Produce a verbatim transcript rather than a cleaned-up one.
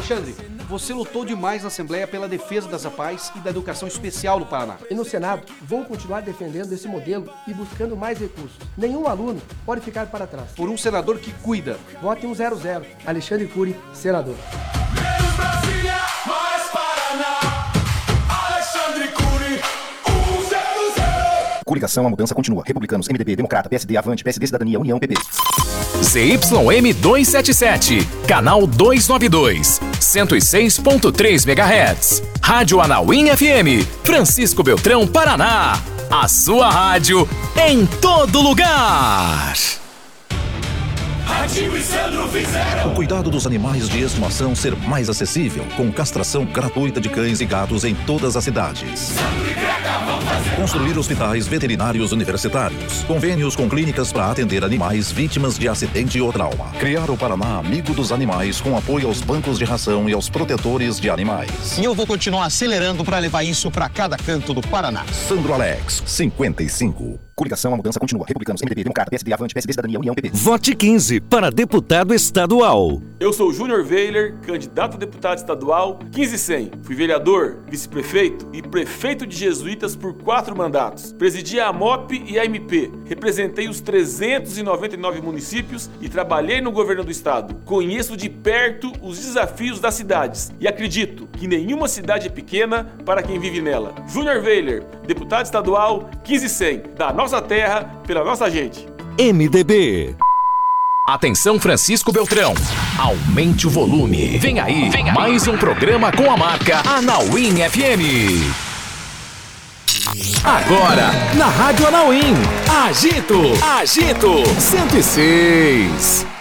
Alexandre, você lutou demais na Assembleia pela defesa das APAES e da educação especial no Paraná. E no Senado, vou continuar defendendo esse modelo e buscando mais recursos. Nenhum aluno pode ficar para trás. Por um senador que cuida. Vote um zero zero. Alexandre Cury, senador. Menos Brasília, mais Paraná. Alexandre Cury, um zero zero. Coligação, a mudança continua. Republicanos, M D B, Democrata, P S D, Avante, P S D, Cidadania, União, P P. Z Y M duzentos e setenta e sete, canal duzentos e noventa e dois, cento e seis ponto três megahertz. Rádio Anauim F M, Francisco Beltrão, Paraná. A sua rádio em todo lugar. Ativo e Sandro fizeram o cuidado dos animais de estimação ser mais acessível, com castração gratuita de cães e gatos em todas as cidades. Sandro e Greta vão fazer. Construir hospitais veterinários universitários, convênios com clínicas para atender animais vítimas de acidente ou trauma. Criar o Paraná Amigo dos Animais com apoio aos bancos de ração e aos protetores de animais. E eu vou continuar acelerando para levar isso para cada canto do Paraná. Sandro Alex, cinquenta e cinco. Coligação, a mudança continua. Republicanos, M D B, Democrata, P S D, Avante, P S D, Cidadania, União, P P. Vote quinze para deputado estadual. Eu sou Júnior Weiler, candidato a deputado estadual, quinze cem. Fui vereador, vice-prefeito e prefeito de Jesuítas por quatro mandatos. Presidi a AMOP e a M P. Representei os trezentos e noventa e nove municípios e trabalhei no governo do estado. Conheço de perto os desafios das cidades e acredito que nenhuma cidade é pequena para quem vive nela. Júnior Weiler, deputado estadual, quinze cem, da nossa terra, pela nossa gente. M D B. Atenção, Francisco Beltrão. Aumente o volume. Vem aí, Vem aí. mais um programa com a marca Anauim F M. Agora, na Rádio Anauim, Agito, Agito cento e seis.